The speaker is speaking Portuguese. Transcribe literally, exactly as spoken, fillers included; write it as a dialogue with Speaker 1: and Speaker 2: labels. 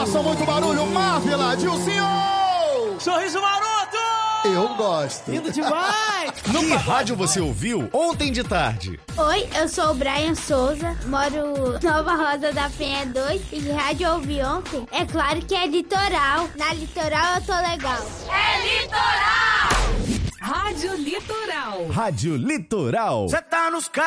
Speaker 1: Faça muito barulho, Marvila, Dilcinho!
Speaker 2: Sorriso maroto!
Speaker 1: Eu gosto.
Speaker 2: Lindo demais!
Speaker 3: Que rádio você ouviu ontem de tarde?
Speaker 4: Oi, eu sou o Brian Souza, moro Nova Rosa da Penha dois e que rádio eu ouvi ontem? É claro que é Litoral. Na Litoral eu tô legal.
Speaker 5: É Litoral!
Speaker 6: Rádio Litoral.
Speaker 3: Rádio Litoral.
Speaker 2: Você tá nos